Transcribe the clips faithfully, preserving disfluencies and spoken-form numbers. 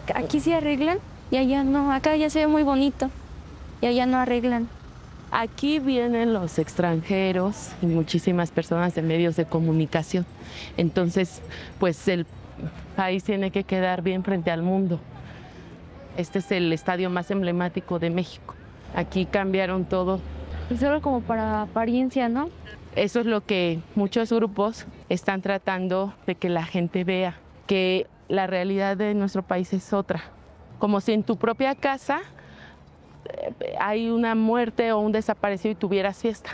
Aquí sí arreglan y allá no. Acá ya se ve muy bonito y allá no arreglan. Aquí vienen los extranjeros y muchísimas personas de medios de comunicación. Entonces, pues el país tiene que quedar bien frente al mundo. Este es el estadio más emblemático de México. Aquí cambiaron todo. Solo como para apariencia, ¿no? Eso es lo que muchos grupos están tratando de que la gente vea, que la realidad de nuestro país es otra. Como si en tu propia casa hay una muerte o un desaparecido y tuvieras fiesta.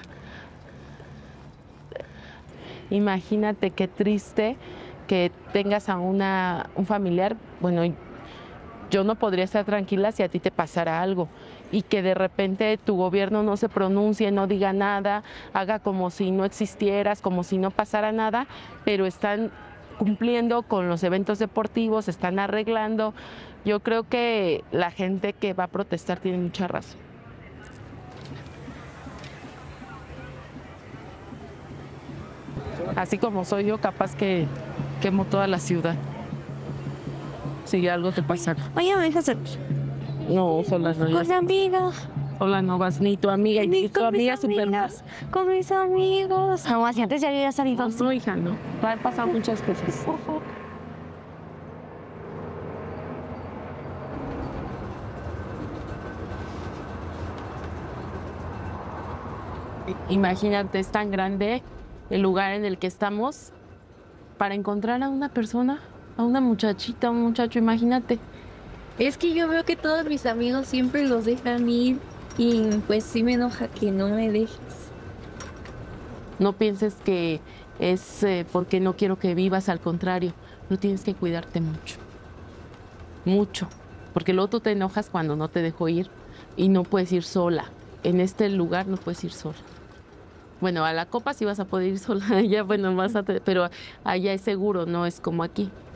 Imagínate qué triste que tengas a una, un familiar, bueno, yo no podría estar tranquila si a ti te pasara algo y que de repente tu gobierno no se pronuncie, no diga nada, haga como si no existieras, como si no pasara nada, pero están cumpliendo con los eventos deportivos, están arreglando. Yo creo que la gente que va a protestar tiene mucha razón. Así como soy yo, capaz que quemo toda la ciudad. Si algo te pasa. Oye, me dejas No, sola no. con amigos. Sola no vas, ni tu amiga, y Ni tu con amiga mis super amigas, con mis amigos. Jamás, y antes ya había salido. No, hija, no. Han pasado muchas cosas. Imagínate, es tan grande el lugar en el que estamos para encontrar a una persona, a una muchachita, un muchacho, imagínate. Es que yo veo que todos mis amigos siempre los dejan ir y pues sí me enoja que no me dejes. No pienses que es eh, porque no quiero que vivas, al contrario, no tienes que cuidarte mucho, mucho, porque luego tú te enojas cuando no te dejo ir y no puedes ir sola. En este lugar no puedes ir sola. Bueno, a la copa sí vas a poder ir sola, allá, bueno, vas a, pero allá es seguro, no es como aquí.